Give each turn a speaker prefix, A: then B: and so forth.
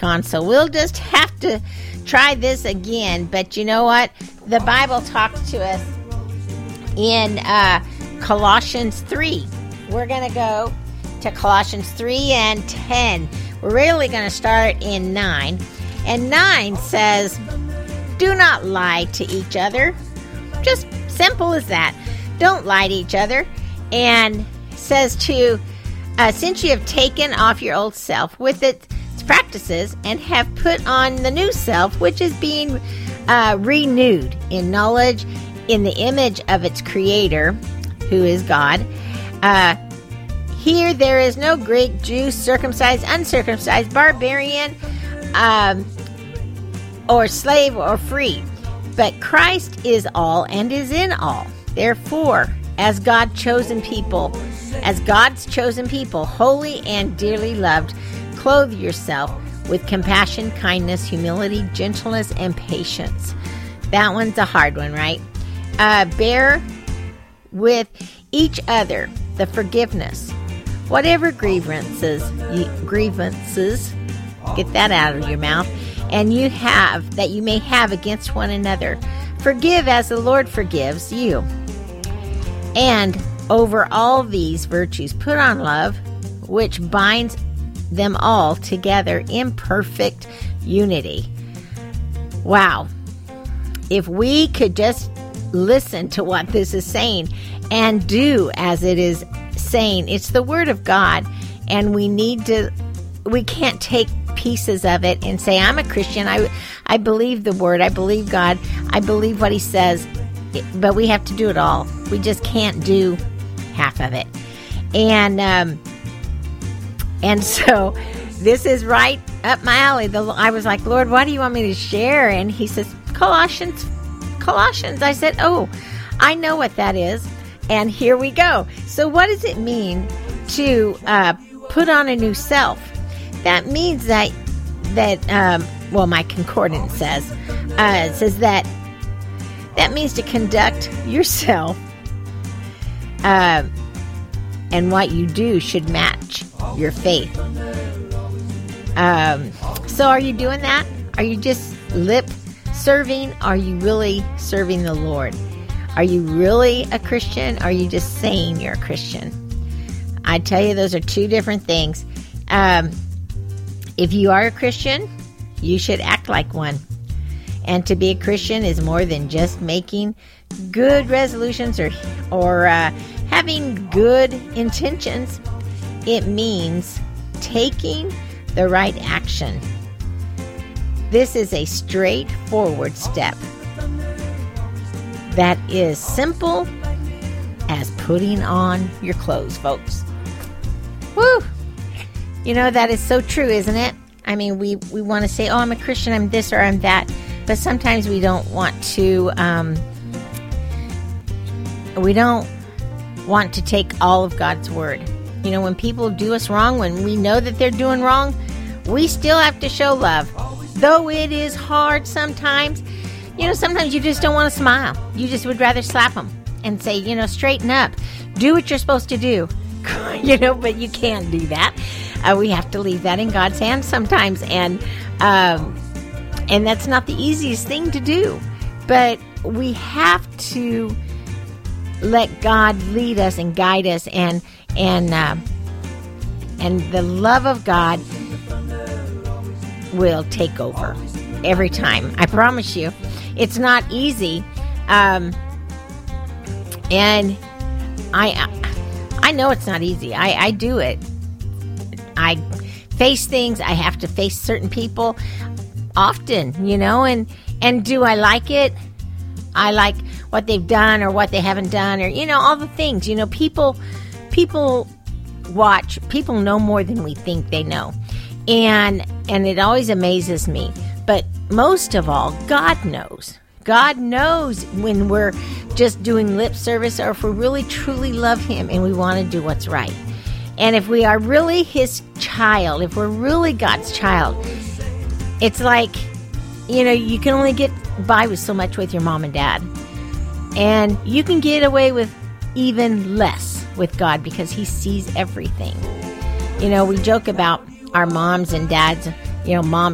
A: back on, so we'll just have to try this again. But you know what? The Bible talks to us in Colossians 3. We're going to go to Colossians 3 and 10. We're really going to start in 9. And 9 says, do not lie to each other. Just simple as that. Don't lie to each other. And says to, since you have taken off your old self with its practices and have put on the new self, which is being renewed in knowledge in the image of its creator, who is God. Here there is no Greek, Jew, circumcised, uncircumcised, barbarian, or slave or free, but Christ is all and is in all. Therefore, as God's chosen people, holy and dearly loved, clothe yourself with compassion, kindness, humility, gentleness, and patience. That one's a hard one, right? Bear with each other the forgiveness, whatever grievances, get that out of your mouth, and that you may have against one another. Forgive as the Lord forgives you. And over all these virtues, put on love, which binds them all together in perfect unity. Wow. If we could just listen to what this is saying and do as it is saying, it's the Word of God, and we can't take pieces of it and say, I'm a Christian, I believe the Word, I believe God, I believe what He says, but we have to do it all. We just can't do half of it. And so this is right up my alley. I was like, Lord, what do you want me to share? And He says, Colossians. I said, oh, I know what that is. And here we go. So what does it mean to put on a new self? That means that my concordance says, it says that means to conduct yourself, and what you do should match your faith. So are you doing that? Are you just lip serving? Are you really serving the Lord? Are you really a Christian? Or are you just saying you're a Christian? I tell you, those are two different things. If you are a Christian, you should act like one. And to be a Christian is more than just making good resolutions or having good intentions. It means taking the right action. This is a straightforward step that is simple as putting on your clothes, folks. Woo! You know, that is so true, isn't it? I mean, we want to say, oh, I'm a Christian, I'm this or I'm that. But sometimes we don't want to, take all of God's word. You know, when people do us wrong, when we know that they're doing wrong, we still have to show love. Though it is hard sometimes, you know, sometimes you just don't want to smile. You just would rather slap them and say, you know, straighten up. Do what you're supposed to do. You know, but you can't do that. We have to leave that in God's hands sometimes. And that's not the easiest thing to do. But we have to let God lead us and guide us, and the love of God will take over every time. I promise you. It's not easy. And I know it's not easy. I do it. I face things. I have to face certain people often, you know, and do I like it? I like what they've done or what they haven't done, or, you know, all the things. You know, people watch. People know more than we think they know. And it always amazes me. But most of all, God knows. God knows when we're just doing lip service, or if we really truly love Him and we want to do what's right. And if we are really His child, if we're really God's child, it's like, you know, you can only get by with so much with your mom and dad. And you can get away with even less with God because He sees everything. You know, we joke about our moms and dads, you know, mom